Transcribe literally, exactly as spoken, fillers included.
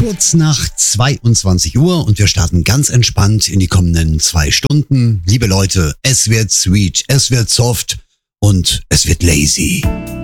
kurz nach zweiundzwanzig Uhr und wir starten ganz entspannt in die kommenden zwei Stunden. Liebe Leute, es wird sweet, es wird soft und es wird lazy.